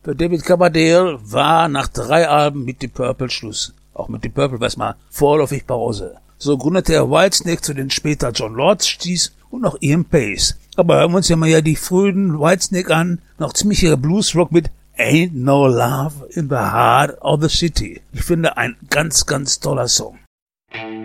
Für David Coverdale war nach 3 Alben mit Deep Purple Schluss. Auch mit Deep Purple war es mal vorläufig Pause. So gründete er Whitesnake, zu den später John Lord stieß, und noch Ian Pace. Aber hören wir uns ja mal die frühen Whitesnake an. Noch ziemlicher Bluesrock mit Ain't No Love in the Heart of the City. Ich finde, ein ganz, ganz toller Song.